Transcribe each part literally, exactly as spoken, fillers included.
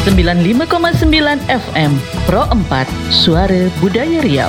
sembilan puluh lima koma sembilan F M Pro empat Suara Budaya Riau.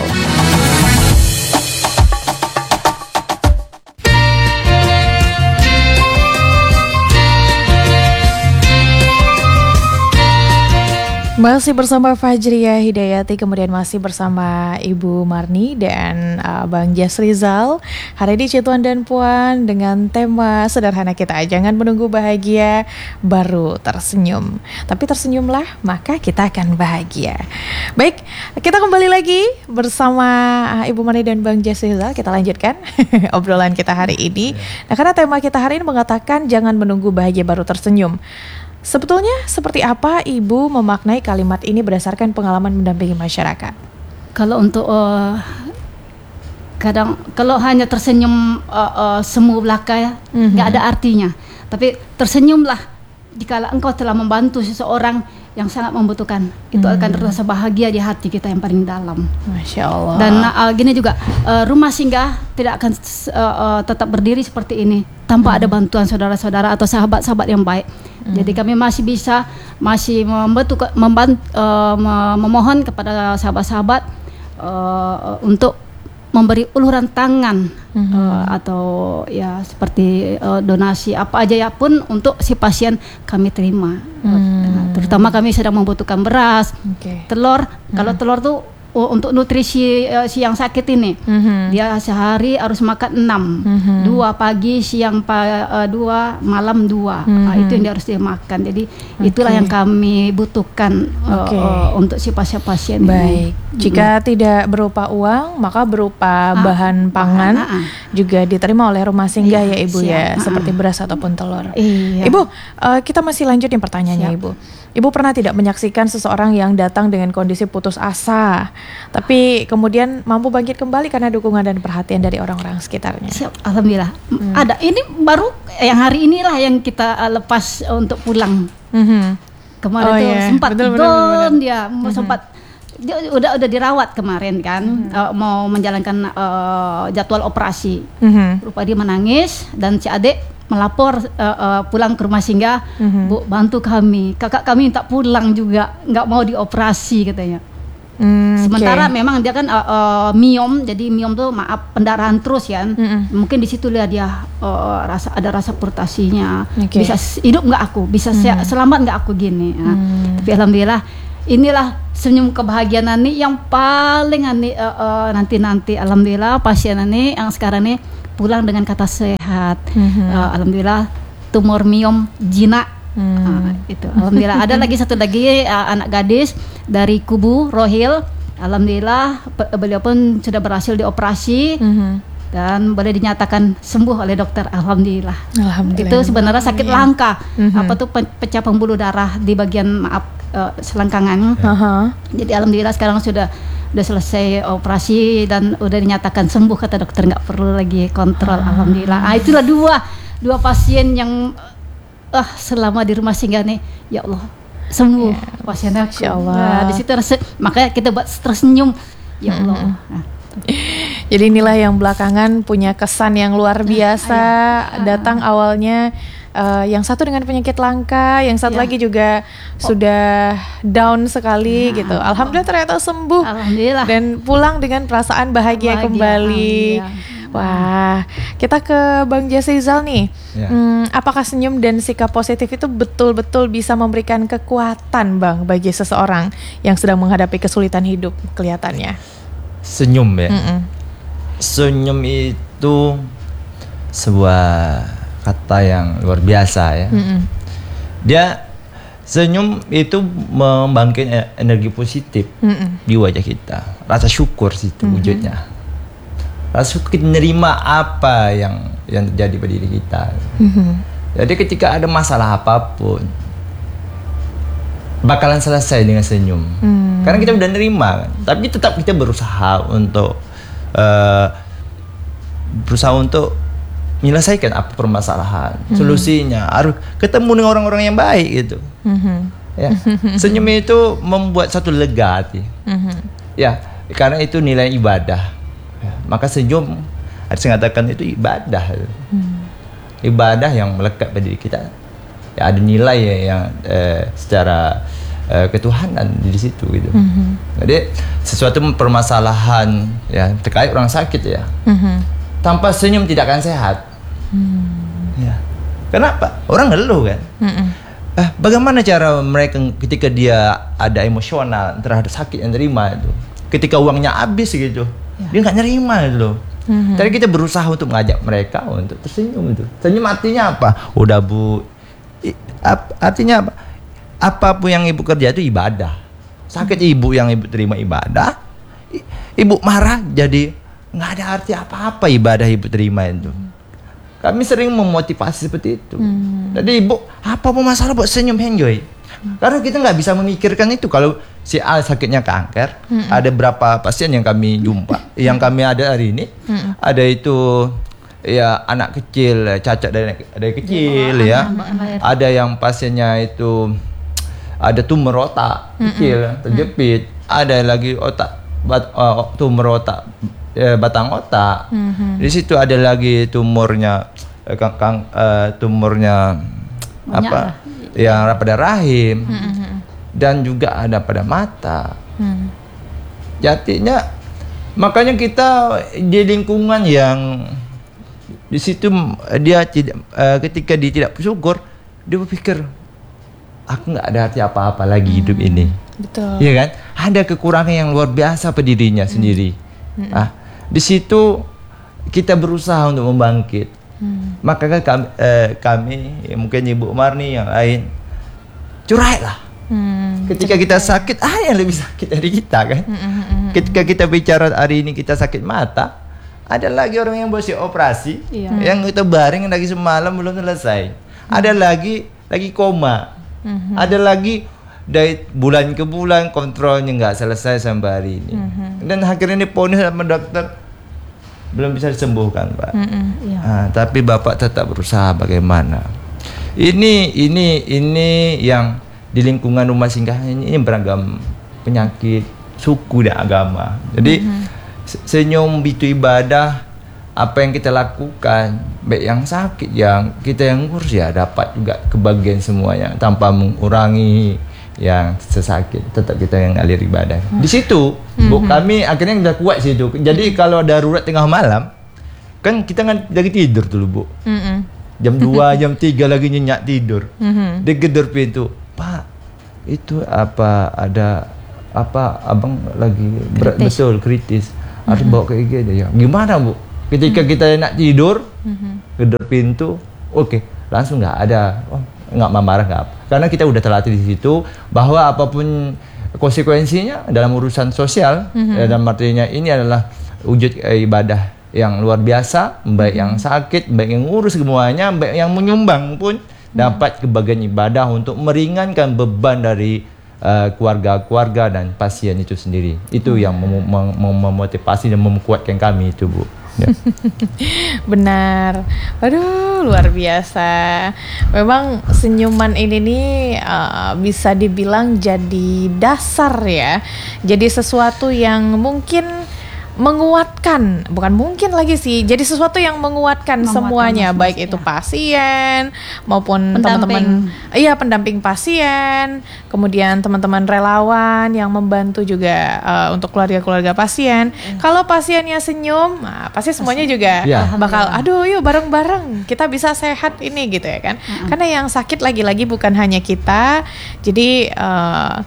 Masih bersama Fajriya Hidayati, kemudian masih bersama Ibu Marni dan uh, Bang Jas Rizal. Hari ini Cituan dan Puan dengan tema sederhana kita, jangan menunggu bahagia baru tersenyum, tapi tersenyumlah maka kita akan bahagia. Baik, kita kembali lagi bersama uh, Ibu Marni dan Bang Jas Rizal. Kita lanjutkan obrolan kita hari ini. Nah, karena tema kita hari ini mengatakan jangan menunggu bahagia baru tersenyum. Sebetulnya seperti apa Ibu memaknai kalimat ini berdasarkan pengalaman mendampingi masyarakat? Kalau untuk uh, kadang kalau hanya tersenyum uh, uh, semu belaka ya, mm-hmm. nggak ada artinya. Tapi tersenyumlah jika engkau telah membantu seseorang yang sangat membutuhkan. Itu mm. akan terasa bahagia di hati kita yang paling dalam. Masya Allah. Dan uh, gini juga, uh, rumah singgah tidak akan uh, uh, tetap berdiri seperti ini tanpa mm. ada bantuan saudara-saudara atau sahabat-sahabat yang baik. Hmm. Jadi kami masih bisa masih membantu membant, uh, memohon kepada sahabat-sahabat uh, untuk memberi uluran tangan hmm. uh, atau ya seperti uh, donasi apa aja ya pun untuk si pasien kami terima. Hmm. Nah, terutama kami sedang membutuhkan beras, okay. telur. Hmm. Kalau telur tuh uh, untuk nutrisi uh, si yang sakit ini, hmm. dia sehari harus makan enam, hmm. dua pagi, siang pa, uh, dua, malam dua. Hmm. Nah, itu yang dia harus dia makan. Jadi okay. itulah yang kami butuhkan uh, okay. uh, untuk si pasien-pasien ini. Baik. Jika hmm. tidak berupa uang, maka berupa ah, bahan pangan bahan, ah, ah. juga diterima oleh rumah singgah iya, ya Ibu siap, ya, ah, seperti beras ataupun telur. Iya. Ibu, uh, kita masih lanjutin pertanyaannya siap. Ibu. Ibu pernah tidak menyaksikan seseorang yang datang dengan kondisi putus asa, tapi kemudian mampu bangkit kembali karena dukungan dan perhatian dari orang-orang sekitarnya? Siap, alhamdulillah. Hmm. Ada. Ini baru yang hari inilah yang kita uh, lepas untuk pulang. Hmm. Kemarin oh, tuh yeah. sempat down dia, hmm. sempat dia udah udah dirawat kemarin kan, hmm. uh, mau menjalankan uh, jadwal operasi. Hmm. Rupa dia menangis dan si adik melapor uh, uh, pulang ke rumah singgah, mm-hmm. Bu, bantu kami, kakak kami minta pulang juga, nggak mau dioperasi katanya. Mm, Sementara okay. memang dia kan uh, uh, miom, jadi miom tuh maaf pendarahan terus ya, mm-hmm. mungkin di situ lihat dia uh, rasa ada rasa purtasinya, okay. bisa hidup nggak aku, bisa mm-hmm. selamat nggak aku gini. Nah, mm. Tapi alhamdulillah inilah senyum kebahagiaan Ani yang paling Ani uh, uh, nanti-nanti alhamdulillah pasien Ani yang sekarang nih pulang dengan kata sehat. Mm-hmm. uh, Alhamdulillah tumor miom jinak. Mm. uh, itu alhamdulillah. Ada lagi satu lagi uh, anak gadis dari Kubu Rohil. Alhamdulillah beliau pun sudah berhasil dioperasi. Mm-hmm. Dan boleh dinyatakan sembuh oleh dokter. Alhamdulillah. Alhamdulillah. Itu sebenarnya sakit langka. Mm-hmm. Apa tuh pecah pembuluh darah di bagian maaf uh, selangkangan. Uh-huh. Jadi alhamdulillah sekarang sudah udah selesai operasi dan udah dinyatakan sembuh kata dokter, nggak perlu lagi kontrol. Ah. Alhamdulillah. Ah, itulah dua dua pasien yang ah uh, selama di rumah singgah nih ya Allah sembuh ya, pasien aku. Nah, di situ rasa, makanya kita buat tersenyum ya Allah. Hmm. Nah. Jadi inilah yang belakangan punya kesan yang luar biasa. Ah, datang awalnya Uh, yang satu dengan penyakit langka, yang satu ya. lagi juga oh. sudah down sekali ya. gitu. Alhamdulillah ternyata sembuh. Alhamdulillah. Dan pulang dengan perasaan bahagia, bahagia kembali. Wah, kita ke Bang Jas Rizal nih. Ya. Hmm, apakah senyum dan sikap positif itu betul-betul bisa memberikan kekuatan, Bang, bagi seseorang yang sedang menghadapi kesulitan hidup kelihatannya? Senyum ya. Mm-mm. Senyum itu sebuah kata yang luar biasa ya. Mm-mm. Dia senyum itu membangkitkan energi positif Mm-mm. di wajah kita. Rasa syukur sih itu mm-hmm. wujudnya. Rasa syukur kita menerima apa yang yang terjadi pada diri kita. Mm-hmm. Jadi ketika ada masalah apapun bakalan selesai dengan senyum. Mm. Karena kita udah nerima kan. Tapi tetap kita berusaha untuk uh, berusaha untuk menyelesaikan apa permasalahan, mm-hmm. solusinya harus ketemu dengan orang-orang yang baik gitu. Mm-hmm. Ya, senyum itu membuat satu lega hati. Mm-hmm. Ya, karena itu nilai ibadah. Ya, maka senyum harus mengatakan itu ibadah. Mm. Ibadah yang melekat pada diri kita. Ya, ada nilai ya, yang eh, secara uh, ketuhanan di situ gitu. Mm-hmm. Jadi sesuatu permasalahan ya terkait orang sakit ya, mm-hmm. tanpa senyum tidak akan sehat. Mm. Ya. Kenapa? Orang ngeluh kan. Mm-hmm. Eh, bagaimana cara mereka ketika dia ada emosional terhadap sakit yang terima itu, ketika uangnya habis gitu, ya. Dia nggak nerima gitu loh. Mm-hmm. Jadi kita berusaha untuk mengajak mereka untuk tersenyum itu. Senyum artinya apa? Udah Bu, I, ap, artinya apa? Apapun yang ibu kerja itu ibadah. Sakit ibu yang ibu terima ibadah, I, ibu marah jadi nggak ada arti apa-apa ibadah ibu terima itu. Kami sering memotivasi seperti itu. Hmm. Jadi ibu, apa mau masalah buat senyum enjoy? Hmm. Karena kita nggak bisa memikirkan itu kalau si A sakitnya kanker. Hmm. Ada berapa pasien yang kami jumpa, yang kami ada hari ini. Hmm. Ada itu ya anak kecil cacat dari dari kecil oh, ya. Anak, ada yang pasiennya itu ada tumor otak hmm. kecil terjepit. Hmm. Ada lagi otak bat, uh, tumor otak batang otak. Mm-hmm. Di situ ada lagi tumornya kang, kang uh, tumornya banyak apa lah. Yang pada rahim. Mm-hmm. Dan juga ada pada mata. Mm. Jadinya makanya kita di lingkungan yang di situ dia tidak uh, ketika dia tidak bersyukur, dia berpikir aku nggak ada arti apa-apa lagi mm. hidup ini. Betul. Iya kan? Ada kekurangan yang luar biasa pada dirinya mm. sendiri. Mm. Ah, di situ kita berusaha untuk membangkit. Hmm. Maka kan kami, eh, kami ya mungkin Ibu Marni yang lain curhatlah. Hmm. Ketika kita sakit, ah yang lebih sakit dari kita kan. Hmm, hmm, hmm. Ketika kita bicara hari ini kita sakit mata, ada lagi orang yang bersih operasi, iya. yang kita baring lagi semalam belum selesai. Hmm. Ada lagi lagi koma. Hmm. Ada lagi dari bulan ke bulan kontrolnya nggak selesai sampai hari ini. Mm-hmm. Dan akhirnya diponis sama dokter belum bisa disembuhkan, Pak. Mm-hmm. Yeah. Nah, tapi Bapak tetap berusaha bagaimana. Ini ini ini yang di lingkungan rumah singgah ini, ini beragam penyakit suku dan agama. Jadi mm-hmm. senyum itu ibadah. Apa yang kita lakukan, baik yang sakit, yang kita yang ngurus ya dapat juga kebagian semuanya tanpa mengurangi yang sesakit, tetap kita yang ngalir ibadah. Hmm. Di situ, mm-hmm. Bu, kami akhirnya udah kuat situ. Jadi mm-hmm. kalau darurat tengah malam, kan kita kan lagi tidur dulu, Bu. Mm-hmm. Jam dua, jam tiga lagi nyenyak tidur. Mm-hmm. Digedor pintu, Pak, itu apa ada apa abang lagi berat kritis. Betul kritis. Harus mm-hmm. bawa ke I G D ya. Gimana, Bu? Ketika mm-hmm. kita nak tidur, mm-hmm. gedor pintu, oke, okay, langsung nggak ada. Oh, nggak marah nggak apa, karena kita udah terlatih di situ bahwa apapun konsekuensinya dalam urusan sosial, mm-hmm. dalam artinya ini adalah wujud eh, ibadah yang luar biasa, baik mm-hmm. yang sakit, baik yang ngurus semuanya, baik yang menyumbang pun mm-hmm. dapat kebagian ibadah untuk meringankan beban dari uh, keluarga-keluarga dan pasien itu sendiri. Itu mm-hmm. yang mem- mem- memotivasi dan menguatkan kami itu, Bu. Ya. Benar. Waduh, luar biasa. Memang senyuman ini nih uh, bisa dibilang jadi dasar ya. Jadi sesuatu yang mungkin menguatkan, bukan mungkin lagi sih, jadi sesuatu yang menguatkan, menguatkan semuanya, mas, baik mas, itu ya. Pasien maupun teman-teman, iya pendamping pasien, kemudian teman-teman relawan yang membantu juga uh, untuk keluarga-keluarga pasien. Hmm. Kalau pasiennya senyum, nah, pasti semuanya juga ya. Bakal, aduh yuk bareng-bareng kita bisa sehat ini gitu ya kan. Hmm. Karena yang sakit lagi-lagi bukan hanya kita, jadi uh,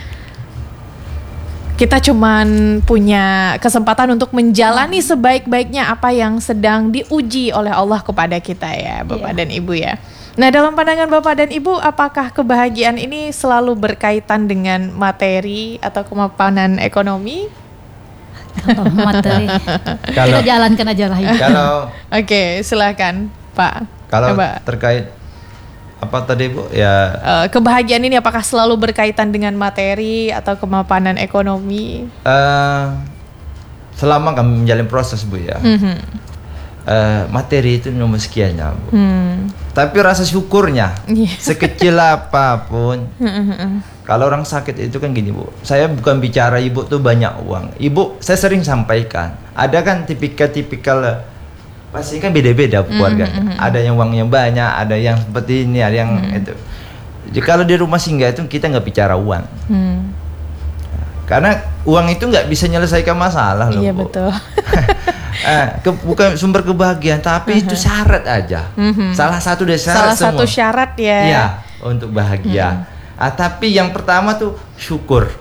kita cuman punya kesempatan untuk menjalani sebaik-baiknya apa yang sedang diuji oleh Allah kepada kita ya, Bapak yeah. dan Ibu ya. Nah, dalam pandangan Bapak dan Ibu, apakah kebahagiaan ini selalu berkaitan dengan materi atau kemapanan ekonomi? Kalau materi, kalau, kita jalankan aja lah. Ya. Kalau, oke, okay, silakan Pak. Kalau Coba. terkait apa tadi, Bu? Ya. Uh, kebahagiaan ini apakah selalu berkaitan dengan materi atau kemapanan ekonomi? Uh, selama kami menjalin proses, Bu ya. Mm-hmm. Uh, materi itu nomor sekiannya, Bu. Mm. Tapi rasa syukurnya yeah. sekecil apapun. Mm-hmm. Kalau orang sakit itu kan gini, Bu. Saya bukan bicara ibu tuh banyak uang. Ibu, saya sering sampaikan. Ada kan tipikal-tipikal pasti kan beda-beda keluarga. Mm-hmm. Ada yang uangnya banyak, ada yang seperti ini, ada yang mm-hmm. itu. Jadi kalau di rumah singgah itu kita nggak bicara uang. Hmm. Karena uang itu nggak bisa menyelesaikan masalah loh. Iya betul. eh, ke, bukan sumber kebahagiaan, tapi uh-huh. itu syarat aja. Uh-huh. Salah satu dari syarat Salah semua. satu syarat ya. Iya, untuk bahagia. Uh-huh. Ah, tapi yang pertama tuh syukur.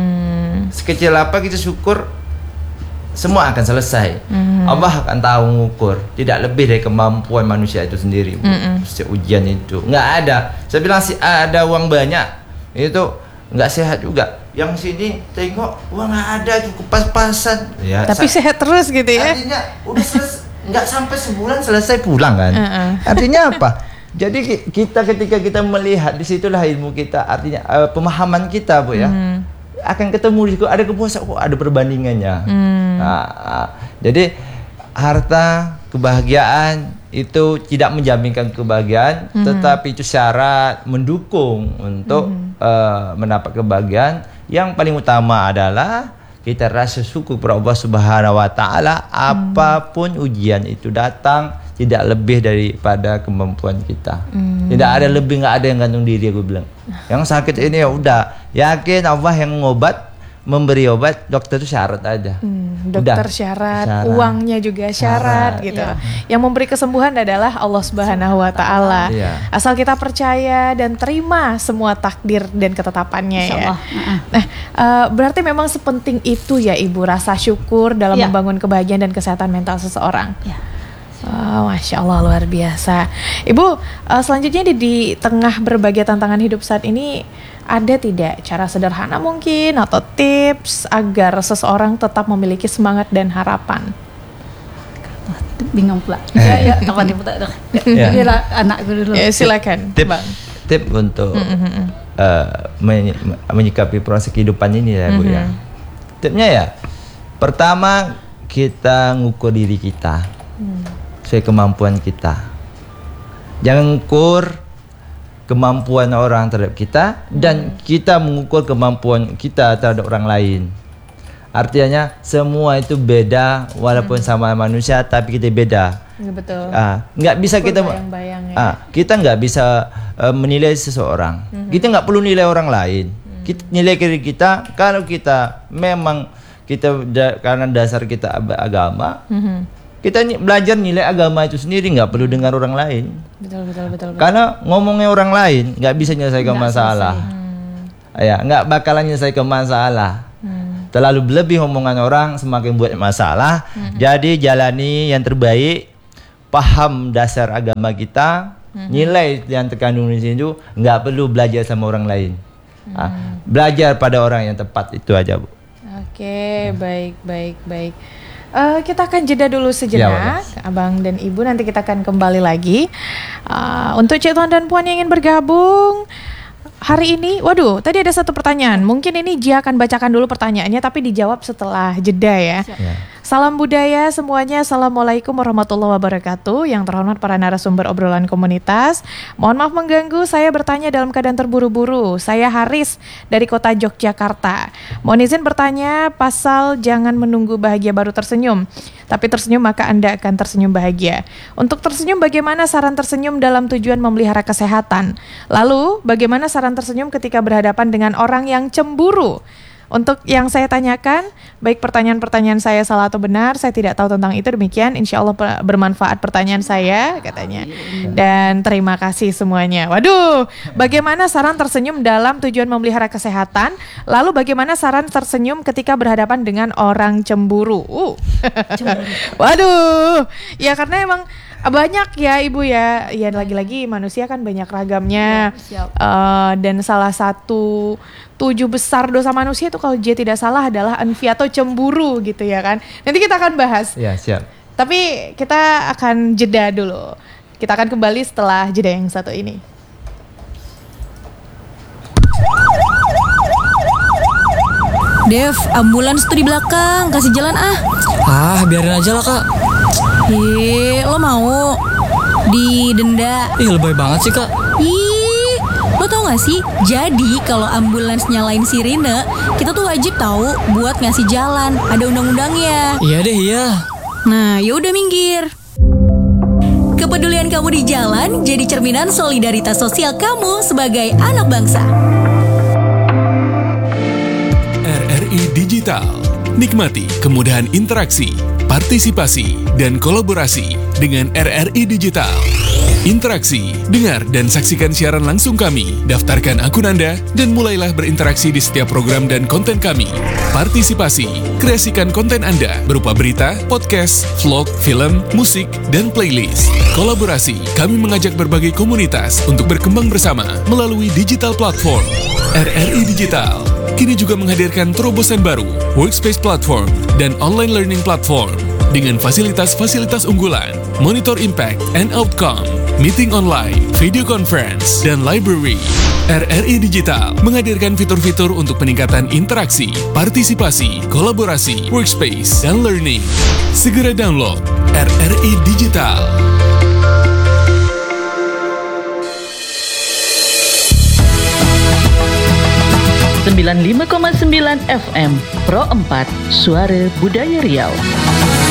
Hmm. Sekecil apa kita syukur, semua akan selesai. Uh-huh. Allah akan tahu mengukur. Tidak lebih dari kemampuan manusia itu sendiri. Uh-huh. Ujian itu nggak ada. Saya bilang sih ada uang banyak itu nggak sehat juga. Yang sini tengok uang nggak ada, cukup pas-pasan ya, tapi sa- sehat terus gitu ya. Artinya udah selesai, nggak sampai sebulan selesai pulang kan. uh-uh. Artinya apa? Jadi kita ketika kita melihat, disitulah ilmu kita, artinya uh, pemahaman kita Bu ya, hmm. akan ketemu di situ ada kepuasan, kok ada perbandingannya. hmm. nah, uh, Jadi harta, kebahagiaan itu tidak menjaminkan kebahagiaan, hmm. tetapi itu syarat mendukung untuk hmm. uh, mendapat kebahagiaan. Yang paling utama adalah kita rasa syukur kepada Allah Subhanahu wa taala, apapun hmm. ujian itu datang tidak lebih daripada kemampuan kita. Hmm. Tidak ada lebih, enggak ada yang gantung diri, aku bilang. Yang sakit ini ya udah, yakin Allah yang ngobat, memberi obat, dokter itu syarat aja. Hmm, dokter syarat, syarat, uangnya juga syarat, syarat gitu. Ya. Yang memberi kesembuhan adalah Allah Subhanahu wa taala. Ya. Asal kita percaya dan terima semua takdir dan ketetapannya ya. Nah, uh, berarti memang sepenting itu ya Ibu, rasa syukur dalam ya. membangun kebahagiaan dan kesehatan mental seseorang. Ya. Oh, Masya Allah, luar biasa. Ibu, uh, selanjutnya di, di tengah berbagai tantangan hidup saat ini, ada tidak cara sederhana mungkin atau tips agar seseorang tetap memiliki semangat dan harapan? Bingung pula. Ya, ya, kapan ibu tak ada? Ya, anakku dulu. Ya, silakan. Tip, tip untuk mm-hmm. uh, menyi- menyikapi proses kehidupan ini ya Bu mm-hmm. ya. Tipnya ya, pertama kita ngukur diri kita mm. sesuai kemampuan kita. Jangan ukur kemampuan orang terhadap kita dan kita mengukur kemampuan kita terhadap orang lain. Artinya semua itu beda walaupun hmm. sama manusia, tapi kita beda. Betul. Ah, nggak bisa kita bayang-bayang, ya. ah, kita nggak bisa uh, menilai seseorang. Hmm. Kita nggak perlu nilai orang lain. Hmm. Kita nilai diri kita kalau kita memang kita da, karena dasar kita agama. Hmm. Kita belajar nilai agama itu sendiri, nggak perlu dengar orang lain. Betul, betul, betul, betul. Karena ngomongnya orang lain nggak bisa menyelesaikan masalah. Hmm. Ya, nggak bakalan menyelesaikan masalah. Hmm. Terlalu berlebih omongan orang semakin buat masalah. Hmm. Jadi jalani yang terbaik, paham dasar agama kita, hmm. nilai yang terkandung di sini itu nggak perlu belajar sama orang lain. Hmm. Ah, belajar pada orang yang tepat, itu aja Bu. Oke, ya. baik, baik, baik. Uh, kita akan jeda dulu sejenak, ya, Abang dan Ibu. Nanti kita akan kembali lagi. Uh, untuk Cik Tuan dan Puan yang ingin bergabung hari ini, waduh, tadi ada satu pertanyaan. Mungkin ini Jia akan bacakan dulu pertanyaannya, tapi dijawab setelah jeda ya. ya. Salam budaya semuanya. Assalamualaikum warahmatullahi wabarakatuh. Yang terhormat para narasumber obrolan komunitas, mohon maaf mengganggu. Saya bertanya dalam keadaan terburu-buru. Saya Haris dari kota Yogyakarta. Mohon izin bertanya pasal jangan menunggu bahagia baru tersenyum, tapi tersenyum maka Anda akan tersenyum bahagia. Untuk tersenyum, bagaimana saran tersenyum dalam tujuan memelihara kesehatan? Lalu bagaimana saran tersenyum ketika berhadapan dengan orang yang cemburu? Untuk yang saya tanyakan, baik pertanyaan-pertanyaan saya salah atau benar, saya tidak tahu tentang itu. Demikian, insya Allah bermanfaat pertanyaan saya, katanya. Dan terima kasih semuanya. Waduh, bagaimana saran tersenyum dalam tujuan memelihara kesehatan? Lalu bagaimana saran tersenyum ketika berhadapan dengan orang cemburu? Uh. Waduh, ya karena emang banyak ya Ibu ya. Ya lagi-lagi manusia kan banyak ragamnya. Ya, uh, dan salah satu tujuh besar dosa manusia itu kalau dia tidak salah adalah envy atau cemburu gitu ya kan. Nanti kita akan bahas. Ya, siap. Tapi kita akan jeda dulu. Kita akan kembali setelah jeda yang satu ini. Dev, ambulans tuh di belakang, kasih jalan ah. Ah, biarin aja lah Kak. Ih, lo mau didenda? Ih, lebay banget sih Kak. Ih, lo tau gak sih? Jadi kalau ambulans nyalain sirine, kita tuh wajib tahu buat ngasih jalan. Ada undang-undangnya. Iya deh, iya. Nah, yaudah minggir. Kepedulian kamu di jalan jadi cerminan solidaritas sosial kamu sebagai anak bangsa. R R I Digital. Nikmati kemudahan interaksi, partisipasi, dan kolaborasi dengan R R I Digital. Interaksi, dengar dan saksikan siaran langsung kami, daftarkan akun Anda, dan mulailah berinteraksi di setiap program dan konten kami. Partisipasi, kreasikan konten Anda berupa berita, podcast, vlog, film, musik, dan playlist. Kolaborasi, kami mengajak berbagai komunitas untuk berkembang bersama melalui digital platform. R R I Digital kini juga menghadirkan terobosan baru, workspace platform, dan online learning platform dengan fasilitas-fasilitas unggulan, monitor impact and outcome, meeting online, video conference, dan library. R R I Digital menghadirkan fitur-fitur untuk peningkatan interaksi, partisipasi, kolaborasi, workspace, dan learning. Segera download R R I Digital. sembilan puluh lima koma sembilan F M Pro empat Suara Budaya Riau.